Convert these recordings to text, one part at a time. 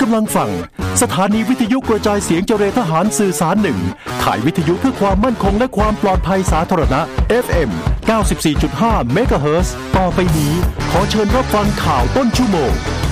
ำลังฟังสถานีวิทยุกระจายเสียงเจรทหารสื่อสารหนึ่งข่ายวิทยุเพื่อความมั่นคงและความปลอดภัยสาธารณะ FM 94.5 เมกะเฮิรตซ์ต่อไปนี้ขอเชิญรับฟังข่าวต้นชั่วโมง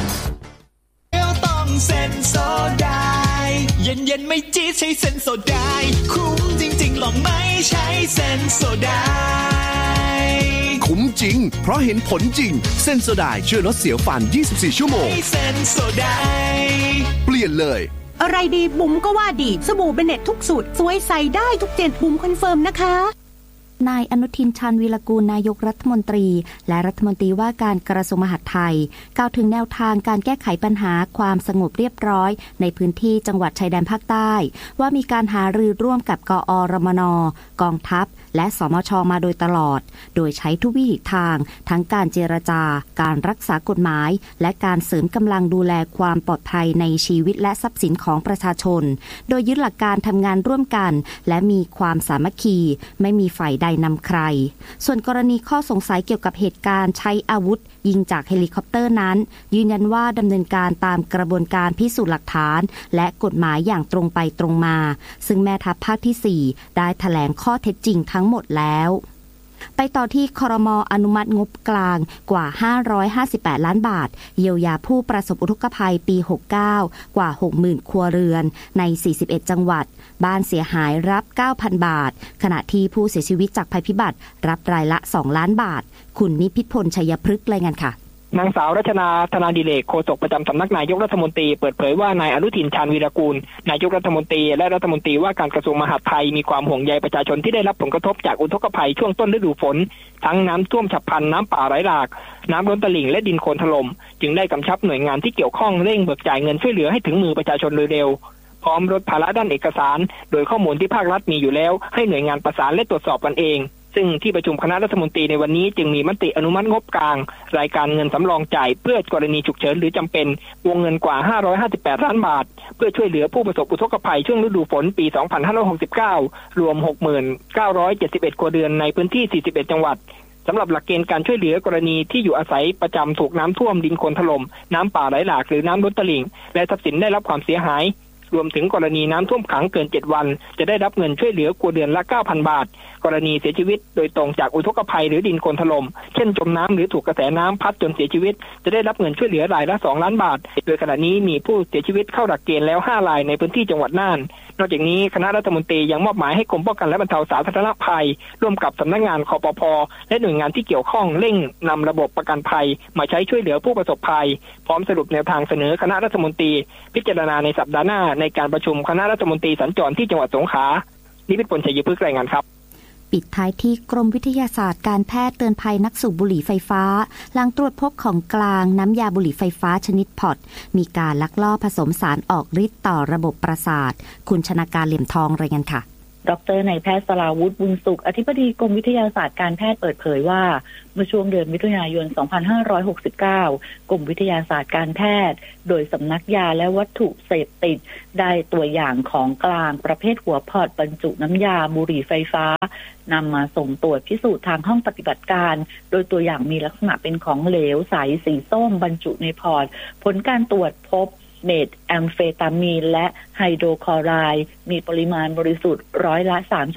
ต้องเซ็นโซดาเย็นๆไม่จี๊ดใช้เซ็นโซดาคุ้มจริงๆลองไม่ใช้เซ็นโซดาคุ้มจริงเพราะเห็นผลจริงเซ็นโซไดช่วยลดเสียวฟัน24ชั่วโมงเซ็นโซไดเปลี่ยนเลยอะไรดีบุ๋มก็ว่าดีสบู่เบเน็ตทุกสูตรสวยใส่ได้ทุกเจนบุ๋มคอนเฟิร์มนะคะนายอนุทินชาญวีรกูลนายกรัฐมนตรีและรัฐมนตรีว่าการกระทรวงมหาดไทยกล่าวถึงแนวทางการแก้ไขปัญหาความสงบเรียบร้อยในพื้นที่จังหวัดชายแดนภาคใต้ว่ามีการหารือร่วมกับกอรมน.กองทัพและสมช.มาโดยตลอดโดยใช้ทุกวิถีทางทั้งการเจรจาการรักษากฎหมายและการเสริมกำลังดูแลความปลอดภัยในชีวิตและทรัพย์สินของประชาชนโดยยึดหลักการทำงานร่วมกันและมีความสามัคคีไม่มีฝ่ายใดนำใครส่วนกรณีข้อสงสัยเกี่ยวกับเหตุการณ์ใช้อาวุธยิงจากเฮลิคอปเตอร์นั้นยืนยันว่าดำเนินการตามกระบวนการพิสูจน์หลักฐานและกฎหมายอย่างตรงไปตรงมาซึ่งแม่ทัพภาคที่4ได้แถลงข้อเท็จจริงทั้งหมดแล้วไปต่อที่ครม.อนุมัติงบกลางกว่า558ล้านบาทเยียวยาผู้ประสบอุทกภัยปี69กว่า 60,000 ครัวเรือนใน41จังหวัดบ้านเสียหายรับ 9,000 บาทขณะที่ผู้เสียชีวิตจากภัยพิบัติรับรายละ2ล้านบาทคุณนิพิพลชัยพฤกษ์รายงานค่ะนางสาวรัชนาธนาดิเรกโฆษกประจำสำนักนายกรัฐมนตรีเปิดเผยว่านายอนุทินชาญวีรกูลนายกรัฐมนตรีและรัฐมนตรีว่าการกระทรวงมหาดไทยมีความห่วงใยประชาชนที่ได้รับผลกระทบจากอุทกภัยช่วงต้นฤดูฝนทั้งน้ำท่วมฉับพลันน้ำป่าไหลหลากน้ำล้นตลิ่งและดินโคลนถล่มจึงได้กำชับหน่วยงานที่เกี่ยวข้องเร่งเบิกจ่ายเงินช่วยเหลือให้ถึงมือประชาชนโดยเร็วพร้อมลดภาระด้านเอกสารโดยข้อมูลที่ภาครัฐมีอยู่แล้วให้หน่วยงานประสานและตรวจสอบกันเองซึ่งที่ประชุมคณะรัฐมนตรีในวันนี้จึงมีมติอนุมัติงบกลางรายการเงินสำรองจ่ายเพื่อกรณีฉุกเฉินหรือจำเป็นวงเงินกว่า558ล้านบาทเพื่อช่วยเหลือผู้ประสบอุทกภัยช่วงฤดูฝนปี2569รวม 69,71 ครัวเรือนในพื้นที่41จังหวัดสำหรับหลักเกณฑ์การช่วยเหลือกรณีที่อยู่อาศัยประจำถูกน้ำท่วมดินโคลนถล่มน้ำป่าไหลหลากหรือน้ำล้นตลิ่งและทรัพย์สินได้รับความเสียหายรวมถึงกรณีน้ำท่วมขังเกิน7วันจะได้รับเงินช่วยเหลือครัวเรือนละ 9,000 บาทกรณีเสียชีวิตโดยตรงจากอุทกภัยหรือดินโคลนถล่มเช่นจมน้ำหรือถูกกระแสน้ำพัดจนเสียชีวิตจะได้รับเงินช่วยเหลือรายละ2ล้านบาทโดยขณะนี้มีผู้เสียชีวิตเข้าหลักเกณฑ์แล้ว5รายในพื้นที่จังหวัดน่านนอกจากนี้คณะรัฐมนตรียังมอบหมายให้กรมป้องกันและบรรเทาสาธารณภัยร่วมกับสำนักงานคปภ.และหน่วยงานที่เกี่ยวข้องเร่งนำระบบประกันภัยมาใช้ช่วยเหลือผู้ประสบภัยพร้อมสรุปแนวทางเสนอคณะรัฐมนตรีพิจารณาในสัปดาห์หน้าในการประชุมคณะรัฐมนตรีสัญจรที่จังหวัดสงขลานิพิพลชัยพฤกษ์รายงานครับปิดท้ายที่กรมวิทยาศาสตร์การแพทย์เตือนภัยนักสูบบุหรี่ไฟฟ้าหลังตรวจพบของกลางน้ำยาบุหรี่ไฟฟ้าชนิดพอตมีการลักลอบผสมสารออกฤทธิ์ต่อระบบประสาทคุณชนาการเหลี่ยมทองรายงานค่ะดร.นายแพทย์สราวุฒิบุญสุขอธิบดีกรมวิทยาศาสตร์การแพทย์เปิดเผยว่าเมื่อช่วงเดือนมิถุนายน 2569 กรมวิทยาศาสตร์การแพทย์โดยสำนักยาและวัตถุเสพติดได้ตัวอย่างของกลางประเภทหัวพอตบรรจุน้ำยาบุหรี่ไฟฟ้านำมาส่งตรวจพิสูจน์ทางห้องปฏิบัติการโดยตัวอย่างมีลักษณะเป็นของเหลวใสสีส้มบรรจุในพอตผลการตรวจพบเมทแอมเฟตามีนและไฮโดรคลอไรด์มีปริมาณบริสุทธิ์ร้อยละ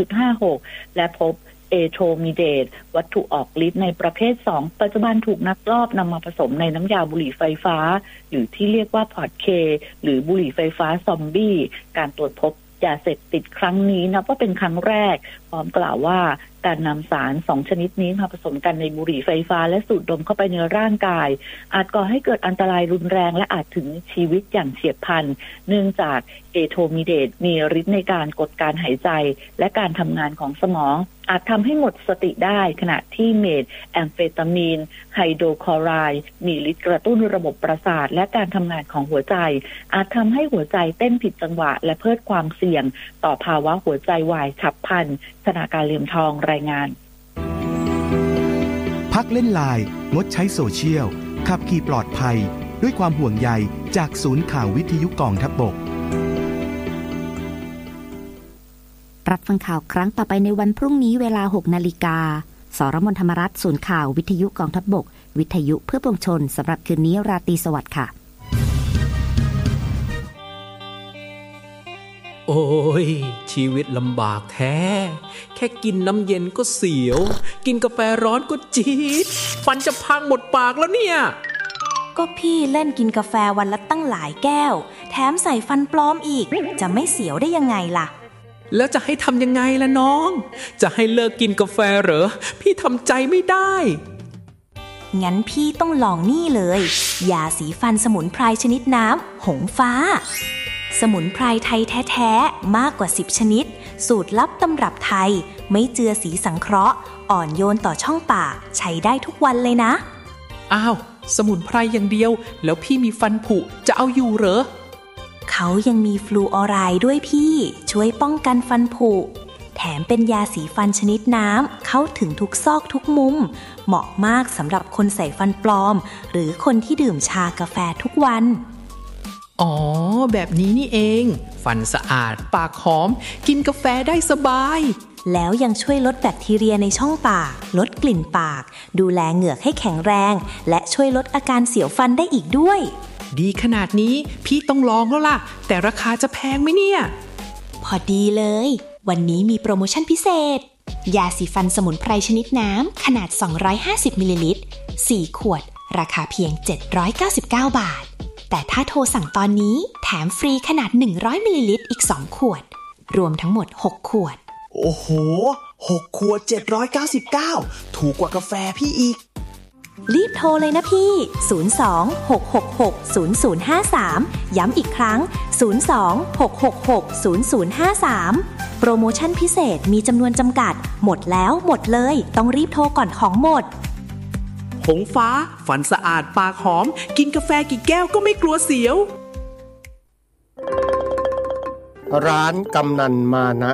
3.56 และพบเอโทมิเดตวัตถุออกฤทธิ์ในประเภท2ปัจจุบันถูกนักลอบนำมาผสมในน้ำยาบุหรี่ไฟฟ้าหรือที่เรียกว่าพอตเคหรือบุหรี่ไฟฟ้าซอมบี้การตรวจพบยาเสพติดครั้งนี้นับว่าเป็นครั้งแรกพร้อมกล่าวว่าการนำสาร2ชนิดนี้มาผสมกันในบุหรี่ไฟฟ้าและสูดดมเข้าไปในร่างกายอาจก่อให้เกิดอันตรายรุนแรงและอาจถึงชีวิตอย่างเฉียบพลันเนื่องจากเอโทมิเดตมีฤทธิ์ในการกดการหายใจและการทำงานของสมองอาจทำให้หมดสติได้ขณะที่เมทแอมเฟตามีนไฮโดรคลอไรด์มีฤทธิ์กระตุ้นระบบประสาทและการทำงานของหัวใจอาจทำให้หัวใจเต้นผิดจังหวะและเพิ่มความเสี่ยงต่อภาวะหัวใจวายฉับพลันชนาการเหลี่ยมทองรายงานพักเล่นไลน์งดใช้โซเชียลขับขี่ปลอดภัยด้วยความห่วงใยจากศูนย์ข่าววิทยุกองทัพบกรับฟังข่าวครั้งต่อไปในวันพรุ่งนี้เวลา 6 นาฬิกาสรมน ธรรมรัตน์ศูนย์ข่าววิทยุกองทัพบกวิทยุเพื่อปวงชนสำหรับคืนนี้ราตรีสวัสดิ์ค่ะโอ้ยชีวิตลำบากแท้แค่กินน้ำเย็นก็เสียวกินกาแฟร้อนก็จี๊ดฟันจะพังหมดปากแล้วเนี่ยก็พี่เล่นกินกาแฟวันละตั้งหลายแก้วแถมใส่ฟันปลอมอีกจะไม่เสียวได้ยังไงล่ะแล้วจะให้ทำยังไงล่ะน้องจะให้เลิกกินกาแฟเหรอพี่ทำใจไม่ได้งั้นพี่ต้องลองนี่เลยยาสีฟันสมุนไพรชนิดน้ำหงฟ้าสมุนไพรไทยแท้ๆมากกว่า10ชนิดสูตรลับตำรับไทยไม่เจือสีสังเคราะห์อ่อนโยนต่อช่องปากใช้ได้ทุกวันเลยนะอ้าวสมุนไพรอย่างเดียวแล้วพี่มีฟันผุจะเอาอยู่เหรอเขายังมีฟลูออไรด์ด้วยพี่ช่วยป้องกันฟันผุแถมเป็นยาสีฟันชนิดน้ำเข้าถึงทุกซอกทุกมุมเหมาะมากสำหรับคนใส่ฟันปลอมหรือคนที่ดื่มชากาแฟทุกวันอ๋อแบบนี้นี่เองฟันสะอาดปากหอมกินกาแฟได้สบายแล้วยังช่วยลดแบคทีเรียในช่องปากลดกลิ่นปากดูแลเหงือกให้แข็งแรงและช่วยลดอาการเสียวฟันได้อีกด้วยดีขนาดนี้พี่ต้องลองแล้วล่ะแต่ราคาจะแพงไหมเนี่ยพอดีเลยวันนี้มีโปรโมชั่นพิเศษยาสีฟันสมุนไพรชนิดน้ำขนาด250มิลลิลิตร4ขวดราคาเพียง799บาทแต่ถ้าโทรสั่งตอนนี้แถมฟรีขนาด100มิลลิลิตรอีก2ขวดรวมทั้งหมด6ขวดโอ้โห6ขวด799ถูกกว่ากาแฟพี่อีกรีบโทรเลยนะพี่02-666-0053ย้ำอีกครั้ง02-666-0053โปรโมชั่นพิเศษมีจำนวนจำกัดหมดแล้วหมดเลยต้องรีบโทรก่อนของหมดหงฟ้าฟันสะอาดปากหอมกินกาแฟกี่แก้วก็ไม่กลัวเสียวร้านกำนันมานะ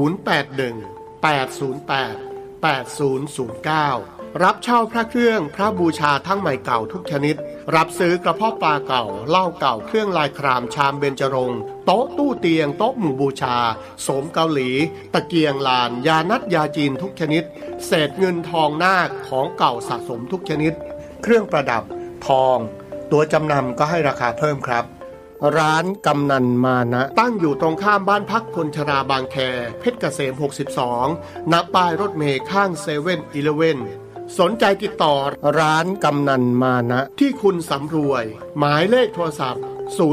081-808-8009รับเช่าพระเครื่องพระบูชาทั้งใหม่เก่าทุกชนิดรับซื้อกระเพาะปลาเก่าเหล้าเก่าเครื่องลายครามชามเบญจรงค์โต๊ะตู้เตียงโต๊ะหมู่บูชาโสมเกาหลีตะเกียงลานยานัดยาจีนทุกชนิดเศษเงินทองนาคของเก่าสะสมทุกชนิดเครื่องประดับทองตัวจำนำก็ให้ราคาเพิ่มครับร้านกำนันมานะตั้งอยู่ตรงข้ามบ้านพักคนชราบางแคเพชรเกษม62ณป้ายรถเมล์ข้างเซเว่นอีเลฟเว่นสนใจติดต่อร้านกำนันมานะที่คุณสำรวยหมายเลขโทรศัพท์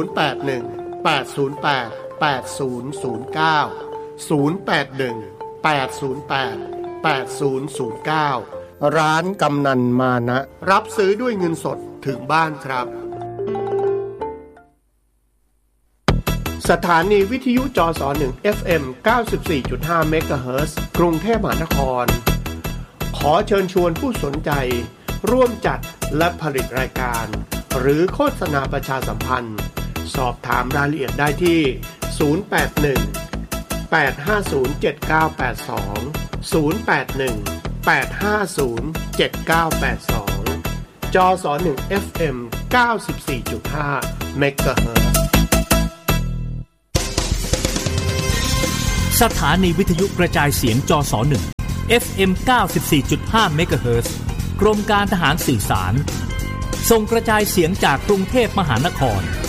081-808-8009 ร้านกำนันมานะรับซื้อด้วยเงินสดถึงบ้านครับสถานีวิทยุจส1 FM 94.5 เมกะเฮิรตซ์กรุงเทพมหานครขอเชิญชวนผู้สนใจร่วมจัดและผลิตรายการหรือโฆษณาประชาสัมพันธ์สอบถามรายละเอียดได้ที่081-850-7982 081-850-7982 จส1 FM 94.5 เมกะเฮิรตซ์สถานีวิทยุกระจายเสียงจส1 FM 94.5 เมกะเฮิรตซ์กรมการทหารสื่อสารส่งกระจายเสียงจากกรุงเทพมหานคร